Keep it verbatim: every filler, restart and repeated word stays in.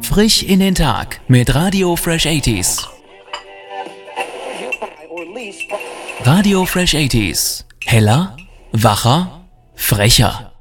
Frisch in den Tag mit Radio Fresh achtzig. Radio Fresh achtzig. Heller, wacher, frecher.